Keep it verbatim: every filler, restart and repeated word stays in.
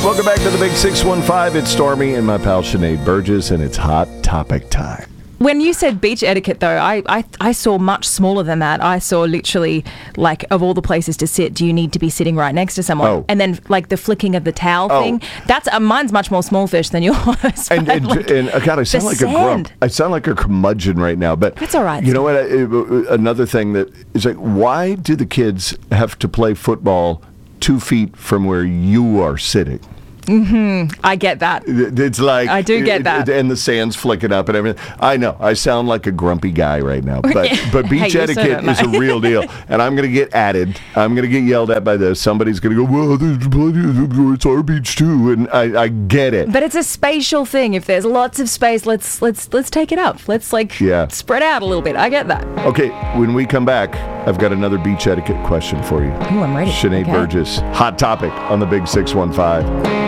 Welcome back to the Big six one five. It's Stormy and my pal Sinead Burgess, and it's Hot Topic time. When you said beach etiquette, though, I, I I saw much smaller than that. I saw literally, like, of all the places to sit, do you need to be sitting right next to someone? Oh. And then, like, the flicking of the towel Oh. thing. That's uh, mine's much more small fish than yours. And, and, like, and uh, God, I sound the like a grump. sand. I sound like a curmudgeon right now. But That's all right. You know what? I- I- Another thing that is like, why do the kids have to play football two feet from where you are sitting? I get that. It's like I do get that. and the sand's flicking up and everything. I know I sound like a grumpy guy right now, but but beach Hey, you said etiquette it, is a mate. real deal, and I'm going to get added. I'm going to get yelled at by this. Somebody's going to go, "Well, there's plenty of, it's our beach too," and I, I get it. But it's a spatial thing. If there's lots of space, let's let's let's take it up. Let's like Yeah. spread out a little bit. I get that. Okay, when we come back, I've got another beach etiquette question for you. Ooh, I'm ready. Sinead Okay. Burgess, Hot Topic on the Big six one five.